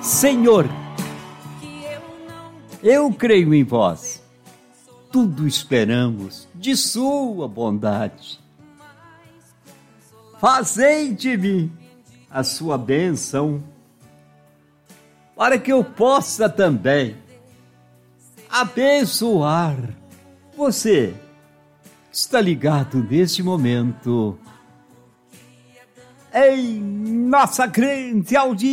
Senhor, eu creio em vós, tudo esperamos de sua bondade. Fazei de mim a sua bênção, para que eu possa também abençoar você. Está ligado neste momento em nossa grande audiência.